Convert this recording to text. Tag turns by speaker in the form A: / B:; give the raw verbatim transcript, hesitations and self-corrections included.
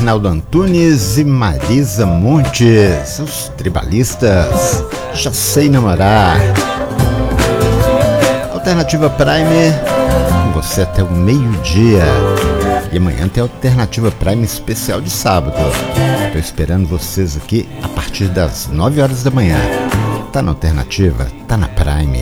A: Arnaldo Antunes e Marisa Montes, os tribalistas, Já Sei Namorar. Alternativa Prime, com você até o meio-dia. E amanhã tem Alternativa Prime especial de sábado. Estou esperando vocês aqui a partir das nove horas da manhã. Tá na Alternativa, tá na Prime.